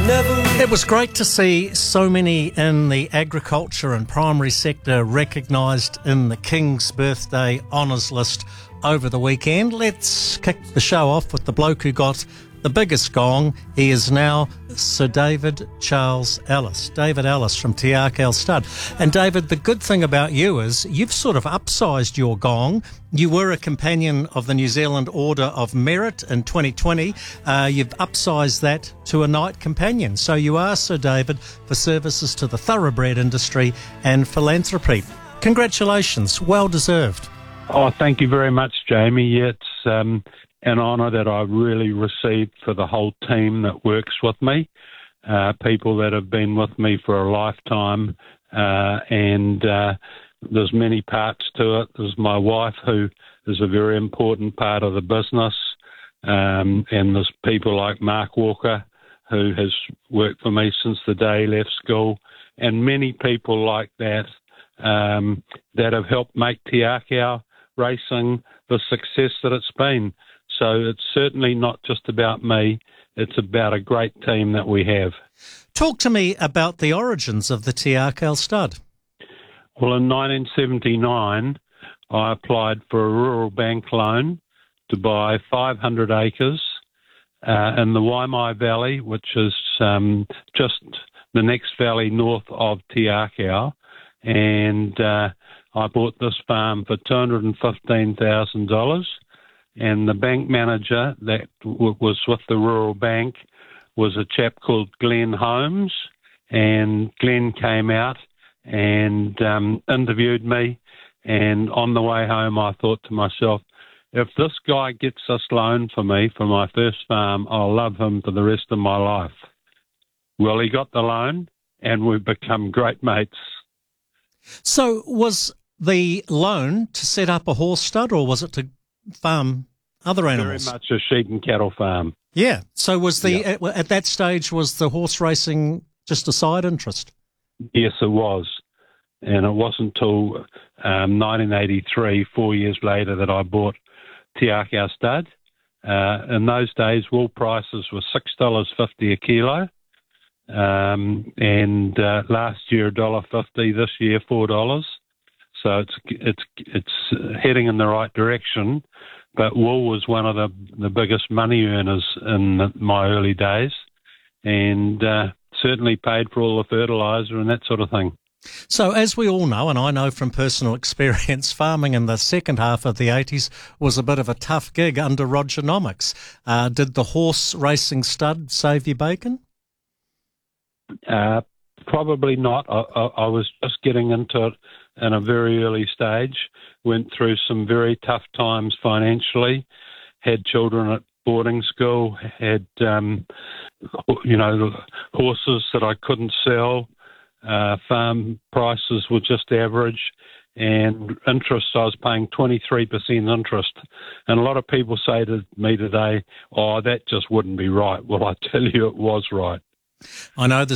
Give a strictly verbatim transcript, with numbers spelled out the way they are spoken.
It was great to see so many in the agriculture and primary sector recognised in the King's Birthday Honours List over the weekend. Let's kick the show off with the bloke who got the biggest gong. He is now Sir David Charles Ellis. David Ellis from Te Akau Stud. And David, the good thing about you is you've sort of upsized your gong. You were a companion of the New Zealand Order of Merit in twenty twenty. Uh, you've upsized that to a Knight Companion. So you are Sir David for services to the thoroughbred industry and philanthropy. Congratulations. Well deserved. Oh, thank you very much, Jamie. It's um, an honour that I really received for the whole team that works with me, uh, people that have been with me for a lifetime, uh, and uh, there's many parts to it. There's my wife, who is a very important part of the business, um, and there's people like Mark Walker, who has worked for me since the day he left school, and many people like that um, that have helped make Te Akau racing the success that it's been. So it's certainly not just about me, it's about a great team that we have. Talk to me about the origins of the Te Akau Stud. Well, in nineteen seventy-nine, I applied for a rural bank loan to buy five hundred acres uh, in the Waimai Valley, which is um, just the next valley north of Te Akau, and uh, I bought this farm for two hundred fifteen thousand dollars. And the bank manager that w- was with the rural bank was a chap called Glenn Holmes, and Glenn came out and um, interviewed me, and on the way home I thought to myself, if this guy gets this loan for me for my first farm, I'll love him for the rest of my life. Well, he got the loan and we've become great mates. So was the loan to set up a horse stud, or was it to farm other animals? Very much a sheep and cattle farm. Yeah. So was the Yeah. at, at that stage was the horse racing just a side interest? Yes, it was. And it wasn't until um, nineteen eighty-three, four years later, that I bought Te Akau Stud. Uh, in those days, wool prices were six dollars fifty a kilo. Um, and uh, last year, one dollar fifty. This year, four dollars. So it's it's it's heading in the right direction, but wool was one of the, the biggest money earners in the, my early days, and uh, certainly paid for all the fertiliser and that sort of thing. So as we all know, and I know from personal experience, farming in the second half of the eighties was a bit of a tough gig under Rogernomics. Uh, did the horse racing stud save you bacon? Uh, probably not. I, I, I was just getting into it in a very early stage, went through some very tough times financially, had children at boarding school, had, um, you know, horses that I couldn't sell, uh, farm prices were just average, and interest, I was paying twenty-three percent interest. And a lot of people say to me today, oh, that just wouldn't be right. Well, I tell you, it was right. I know the